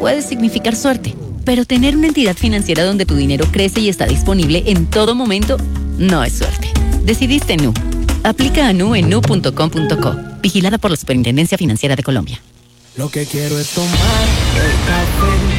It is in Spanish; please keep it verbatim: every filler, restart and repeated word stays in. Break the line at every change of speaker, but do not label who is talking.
puede significar suerte. Pero tener una entidad financiera donde tu dinero crece y está disponible en todo momento, no es suerte. Decidiste Nu. Aplica a Nu en nu punto com punto co. Vigilada por la Superintendencia Financiera de Colombia.
Lo que quiero es tomar el café